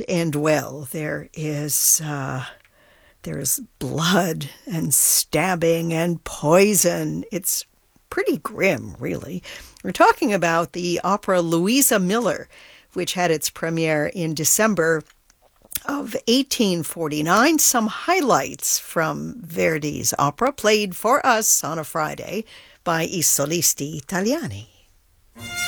end well. There's blood and stabbing and poison. It's pretty grim, really. We're talking about the opera Louisa Miller, which had its premiere in December of 1849. Some highlights from Verdi's opera played for us on a Friday by I Solisti Italiani.